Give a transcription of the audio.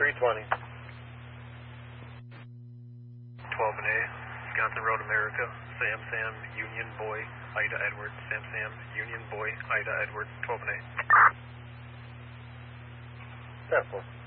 320. 12 and A, Wisconsin Road America, Sam, Union Boy, Ida Edward, Sam, Union Boy, Ida Edward, 12 and A. 10-4.